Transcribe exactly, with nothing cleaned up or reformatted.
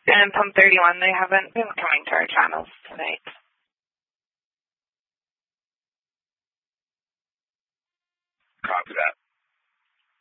And Pump thirty-one, they haven't been coming to our channels tonight. Copy that.